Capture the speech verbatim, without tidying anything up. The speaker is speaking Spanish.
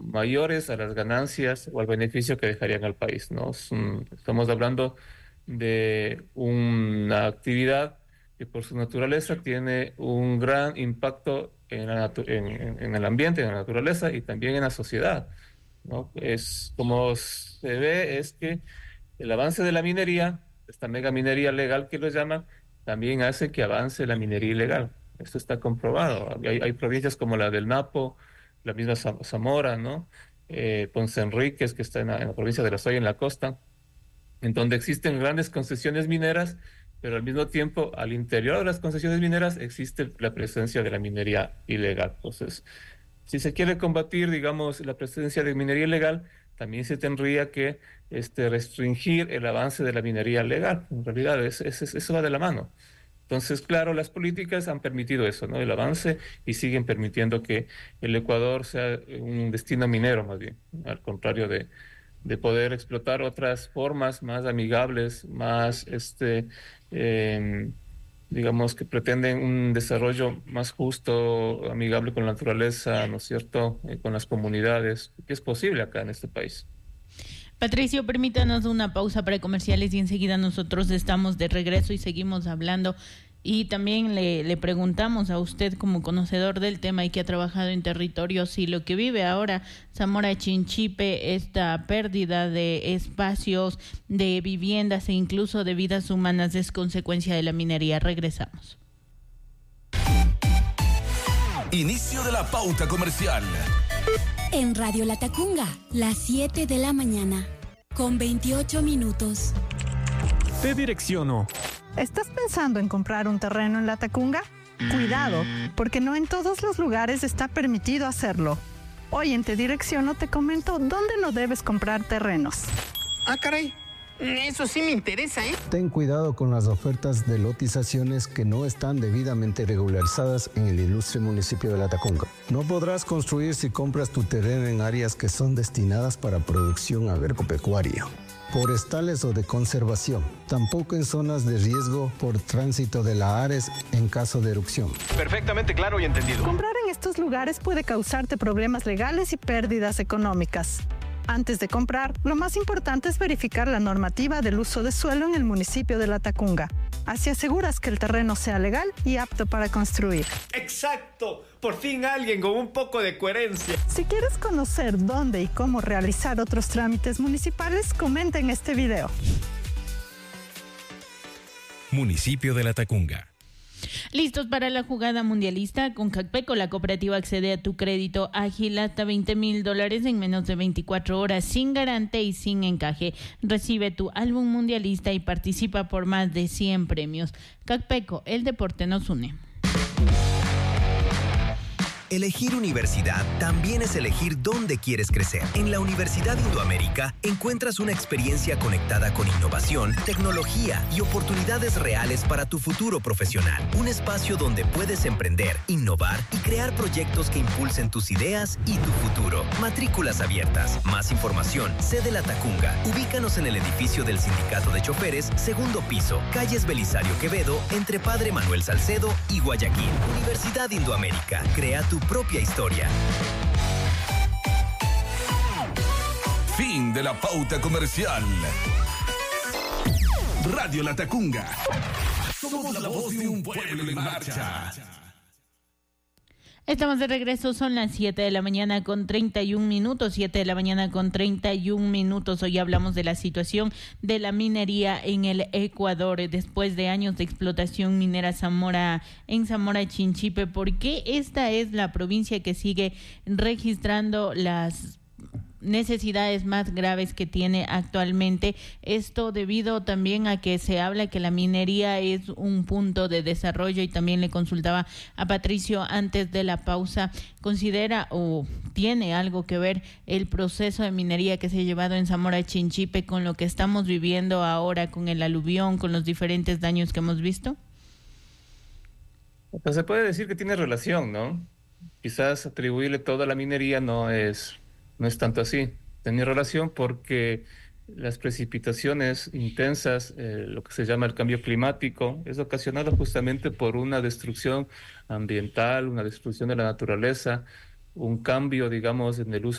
mayores a las ganancias o al beneficio que dejarían al país, ¿no? Es un- estamos hablando de una actividad que por su naturaleza tiene un gran impacto en, la natu- en, en- en el ambiente, en la naturaleza y también en la sociedad, ¿no? Es como se ve es que el avance de la minería, esta mega minería legal que lo llaman, también hace que avance la minería ilegal. Esto está comprobado. Hay, hay provincias como la del Napo, la misma Zam- Zamora, ¿no? Eh, Ponce Enríquez, que está en la, en la provincia de La Soya, en la costa, en donde existen grandes concesiones mineras, pero al mismo tiempo, al interior de las concesiones mineras existe la presencia de la minería ilegal. Entonces, si se quiere combatir, digamos, la presencia de minería ilegal, también se tendría que este, restringir el avance de la minería legal. En realidad, es, es- es- eso va de la mano. Entonces, claro, las políticas han permitido eso, ¿no? El avance y siguen permitiendo que el Ecuador sea un destino minero, más bien, al contrario de, de poder explotar otras formas más amigables, más, este, em, digamos, que pretenden un desarrollo más justo, amigable con la naturaleza, ¿no es cierto? Eh, con las comunidades, que es posible acá en este país. Patricio, permítanos una pausa para comerciales y enseguida nosotros estamos de regreso y seguimos hablando. Y también le, le preguntamos a usted como conocedor del tema y que ha trabajado en territorio, si lo que vive ahora Zamora Chinchipe, esta pérdida de espacios, de viviendas e incluso de vidas humanas es consecuencia de la minería. Regresamos. Inicio de la pauta comercial. En Radio La Tacunga, las siete de la mañana, con veintiocho minutos. Te direcciono. ¿Estás pensando en comprar un terreno en La Tacunga? Cuidado, porque no en todos los lugares está permitido hacerlo. Hoy en Te Direcciono te comento dónde no debes comprar terrenos. Ah, caray. Eso sí me interesa, ¿eh? Ten cuidado con las ofertas de lotizaciones que no están debidamente regularizadas en el ilustre municipio de La Tacunga. No podrás construir si compras tu terreno en áreas que son destinadas para producción agropecuaria, forestales o de conservación. Tampoco en zonas de riesgo por tránsito de la Ares en caso de erupción. Perfectamente claro y entendido. Comprar en estos lugares puede causarte problemas legales y pérdidas económicas. Antes de comprar, lo más importante es verificar la normativa del uso de suelo en el municipio de La Tacunga. Así aseguras que el terreno sea legal y apto para construir. Exacto. Por fin alguien con un poco de coherencia. Si quieres conocer dónde y cómo realizar otros trámites municipales, comenta en este video. Municipio de La Tacunga. Listos para la jugada mundialista. Con Cacpeco, la cooperativa accede a tu crédito ágil hasta veinte mil dólares en menos de veinticuatro horas, sin garante y sin encaje. Recibe tu álbum mundialista y participa por más de cien premios. Cacpeco, el deporte nos une. Elegir universidad también es elegir dónde quieres crecer. En la Universidad Indoamérica encuentras una experiencia conectada con innovación, tecnología y oportunidades reales para tu futuro profesional. Un espacio donde puedes emprender, innovar y crear proyectos que impulsen tus ideas y tu futuro. Matrículas abiertas. Más información. Sede La Tacunga. Ubícanos en el edificio del Sindicato de Choferes, segundo piso, calles Belisario Quevedo, entre Padre Manuel Salcedo y Guayaquil. Universidad Indoamérica. Crea tu propia historia. Fin de la pauta comercial. Radio La Tacunga. Somos la voz de un pueblo en marcha. Estamos de regreso, son las siete de la mañana con treinta y un minutos, siete de la mañana con treinta y un minutos. Hoy hablamos de la situación de la minería en el Ecuador después de años de explotación minera Zamora en Zamora Chinchipe. ¿Por qué esta es la provincia que sigue registrando las necesidades más graves que tiene actualmente? Esto debido también a que se habla que la minería es un punto de desarrollo, y también le consultaba a Patricio antes de la pausa, ¿considera o tiene algo que ver el proceso de minería que se ha llevado en Zamora Chinchipe con lo que estamos viviendo ahora con el aluvión, con los diferentes daños que hemos visto? Pues se puede decir que tiene relación, ¿no? Quizás atribuirle toda la minería no es No es tanto así. Tiene relación porque las precipitaciones intensas, eh, lo que se llama el cambio climático, es ocasionado justamente por una destrucción ambiental, una destrucción de la naturaleza, un cambio, digamos, en el uso